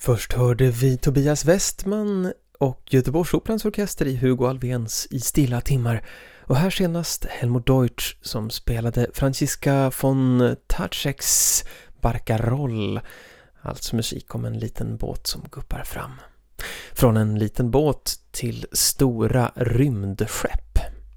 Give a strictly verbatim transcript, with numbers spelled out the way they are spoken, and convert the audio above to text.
Först hörde vi Tobias Westman och Göteborgsoperans orkester i Hugo Alvéns I stilla timmar. Och här senast Helmut Deutsch som spelade Franziska von Tatscheks Barcaroll. Alltså musik om en liten båt som guppar fram. Från en liten båt till stora rymdskepp.